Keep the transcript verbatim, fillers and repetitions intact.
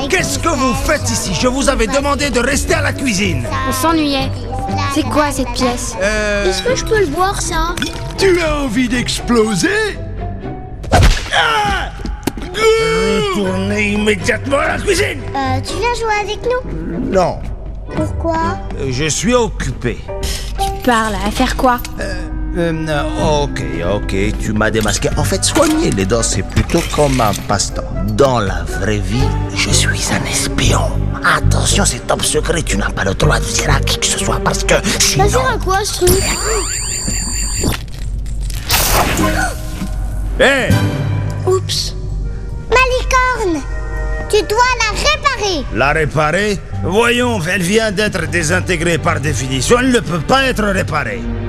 Qu'est-ce que vous faites ici? Je vous avais demandé de rester à la cuisine. On s'ennuyait. C'est quoi cette pièce? Euh... Est-ce que je peux le boire, ça? Tu as envie d'exploser? Ah! Retournez immédiatement à la cuisine. Euh, tu viens jouer avec nous? Non, Pourquoi? euh, je suis occupé. Tu parles, à faire quoi? Euh, ok, ok, tu m'as démasqué. En fait, soigner les dents, c'est plutôt comme un passe-temps. Dans la vraie vie, je suis un espion. Attention, c'est top secret, tu n'as pas le droit de dire à qui que ce soit parce que sinon... Ça sert à quoi, ce truc? Hé, Oups. Ma licorne! Tu dois la réparer! la réparer? Voyons, elle vient d'être désintégrée par définition, elle ne peut pas être réparée.